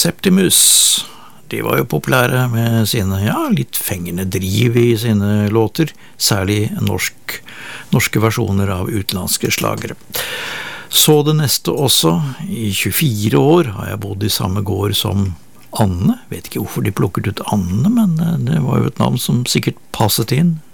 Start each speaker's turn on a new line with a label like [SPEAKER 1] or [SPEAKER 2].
[SPEAKER 1] Septimus, de var jo populære med sine, litt fengende driv i sine låter, særlig norske versjoner av utenlandske slagere. Så det neste også, i 24 år har jeg bodd i samme gård som Anne. Vet ikke hvorfor de plukket ut Anne, men det var jo et navn som sikkert passet inn.